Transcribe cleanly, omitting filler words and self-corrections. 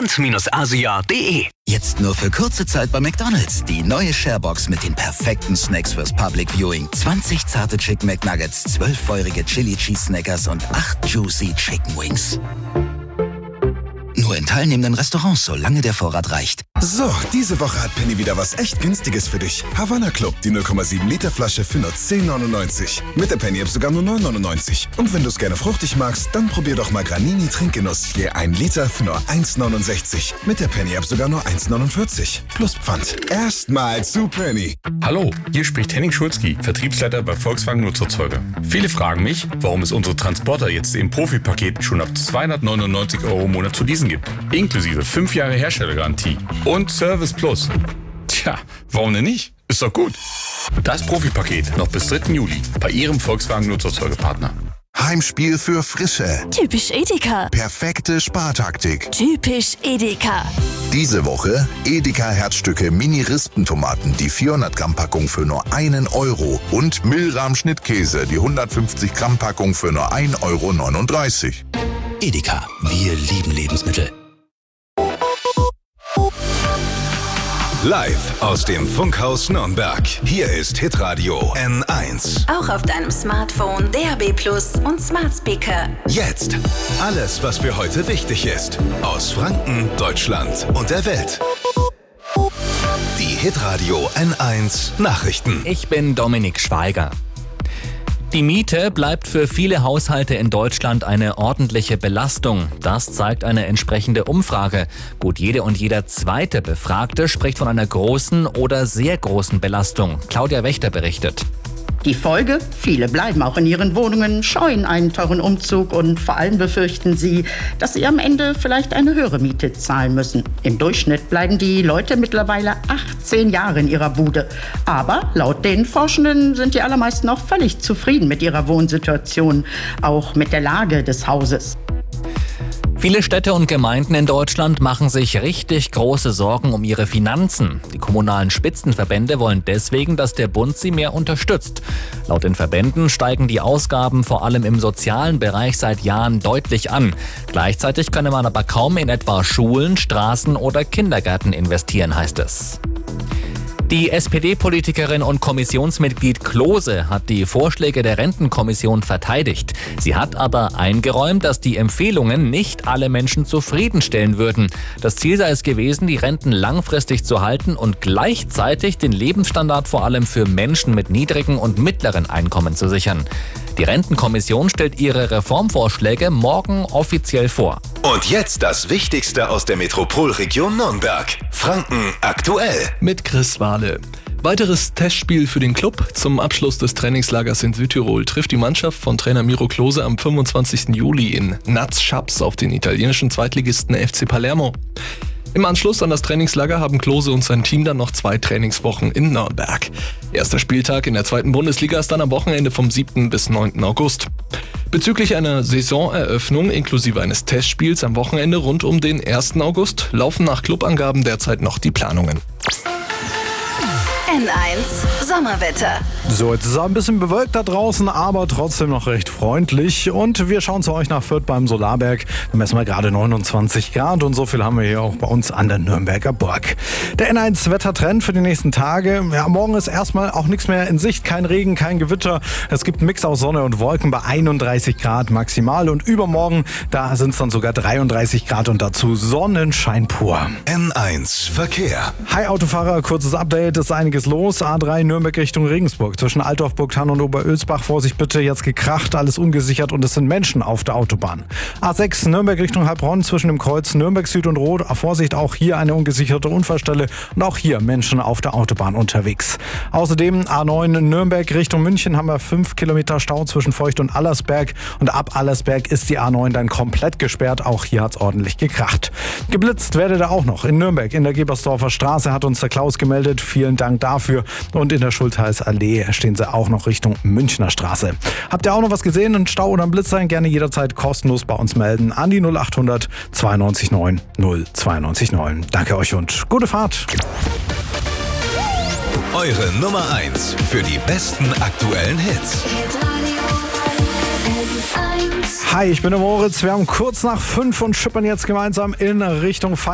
und-asia.de. Jetzt nur für kurze Zeit bei McDonald's. Die neue Sharebox mit den perfekten Snacks fürs Public Viewing. 20 zarte Chicken McNuggets, 12 feurige Chili Cheese Snackers und 8 juicy Chicken Wings. Nur in teilnehmenden Restaurants, solange der Vorrat reicht. So, diese Woche hat Penny wieder was echt Günstiges für dich. Havana Club, die 0,7 Liter Flasche für nur 10,99. Mit der Penny-App sogar nur 9,99. Und wenn du es gerne fruchtig magst, dann probier doch mal Granini Trinkgenuss. Je 1 Liter für nur 1,69. Mit der Penny-App sogar nur 1,49. Plus Pfand. Erstmal zu Penny. Hallo, hier spricht Henning Schulzki, Vertriebsleiter bei Volkswagen Nutzfahrzeuge. Viele fragen mich, warum es unsere Transporter jetzt im Profipaket schon ab 299 € im Monat zu leasen gibt. Inklusive 5 Jahre Herstellergarantie und Service Plus. Tja, warum denn nicht? Ist doch gut. Das Profipaket noch bis 3. Juli bei Ihrem Volkswagen Nutzfahrzeugepartner. Heimspiel für Frische. Typisch Edeka. Perfekte Spartaktik. Typisch Edeka. Diese Woche Edeka Herzstücke Mini-Rispentomaten, die 400 Gramm Packung für nur 1 € und Milram Schnittkäse, die 150 Gramm Packung für nur 1,39 €. Edeka, wir lieben Lebensmittel. Live aus dem Funkhaus Nürnberg. Hier ist Hitradio N1. Auch auf deinem Smartphone, DAB+ und Smart Speaker. Jetzt alles, was für heute wichtig ist. Aus Franken, Deutschland und der Welt. Die Hitradio N1 Nachrichten. Ich bin Dominik Schweiger. Die Miete bleibt für viele Haushalte in Deutschland eine ordentliche Belastung. Das zeigt eine entsprechende Umfrage. Gut jede und jeder zweite Befragte spricht von einer großen oder sehr großen Belastung. Claudia Wächter berichtet. Die Folge? Viele bleiben auch in ihren Wohnungen, scheuen einen teuren Umzug und vor allem befürchten sie, dass sie am Ende vielleicht eine höhere Miete zahlen müssen. Im Durchschnitt bleiben die Leute mittlerweile 18 Jahre in ihrer Bude. Aber laut den Forschenden sind die allermeisten auch völlig zufrieden mit ihrer Wohnsituation, auch mit der Lage des Hauses. Viele Städte und Gemeinden in Deutschland machen sich richtig große Sorgen um ihre Finanzen. Die kommunalen Spitzenverbände wollen deswegen, dass der Bund sie mehr unterstützt. Laut den Verbänden steigen die Ausgaben vor allem im sozialen Bereich seit Jahren deutlich an. Gleichzeitig könne man aber kaum in etwa Schulen, Straßen oder Kindergärten investieren, heißt es. Die SPD-Politikerin und Kommissionsmitglied Klose hat die Vorschläge der Rentenkommission verteidigt. Sie hat aber eingeräumt, dass die Empfehlungen nicht alle Menschen zufriedenstellen würden. Das Ziel sei es gewesen, die Renten langfristig zu halten und gleichzeitig den Lebensstandard vor allem für Menschen mit niedrigen und mittleren Einkommen zu sichern. Die Rentenkommission stellt ihre Reformvorschläge morgen offiziell vor. Und jetzt das Wichtigste aus der Metropolregion Nürnberg. Franken aktuell. Mit Chris Wahle. Weiteres Testspiel für den Club. Zum Abschluss des Trainingslagers in Südtirol trifft die Mannschaft von Trainer Miro Klose am 25. Juli in Naz Schaps auf den italienischen Zweitligisten FC Palermo. Im Anschluss an das Trainingslager haben Klose und sein Team dann noch 2 Trainingswochen in Nürnberg. Erster Spieltag in der 2. Bundesliga ist dann am Wochenende vom 7. bis 9. August. Bezüglich einer Saisoneröffnung inklusive eines Testspiels am Wochenende rund um den 1. August laufen nach Clubangaben derzeit noch die Planungen. N1 Sommerwetter. So, jetzt ist es ein bisschen bewölkt da draußen, aber trotzdem noch recht freundlich. Und wir schauen zu euch nach Fürth beim Solarberg. Da messen wir gerade 29 Grad und so viel haben wir hier auch bei uns an der Nürnberger Burg. Der N1-Wettertrend für die nächsten Tage. Ja, morgen ist erstmal auch nichts mehr in Sicht. Kein Regen, kein Gewitter. Es gibt einen Mix aus Sonne und Wolken bei 31 Grad maximal. Und übermorgen, da sind es dann sogar 33 Grad und dazu Sonnenschein pur. N1 Verkehr. Hi Autofahrer, kurzes Update. Ist einiges los. A3 Nürnberg Richtung Regensburg. Zwischen Altdorf, Burgthann und Oberölsbach. Vorsicht bitte, jetzt gekracht, alles ungesichert und es sind Menschen auf der Autobahn. A6 Nürnberg Richtung Heilbronn zwischen dem Kreuz Nürnberg Süd und Rot. Vorsicht, auch hier eine ungesicherte Unfallstelle und auch hier Menschen auf der Autobahn unterwegs. Außerdem A9 Nürnberg Richtung München haben wir 5 Kilometer Stau zwischen Feucht und Allersberg und ab Allersberg ist die A9 dann komplett gesperrt. Auch hier hat es ordentlich gekracht. Geblitzt werdet ihr auch noch in Nürnberg in der Gebersdorfer Straße, hat uns der Klaus gemeldet. Vielen Dank dafür. Und in der Schultheißallee stehen sie auch noch Richtung Münchner Straße. Habt ihr auch noch was gesehen? Ein Stau oder ein Blitz sein? Gerne jederzeit kostenlos bei uns melden an die 0800 92 9 092 9. Danke euch und gute Fahrt. Eure Nummer 1 für die besten aktuellen Hits. Hi, ich bin der Moritz. Wir haben kurz nach 5 und schippern jetzt gemeinsam in Richtung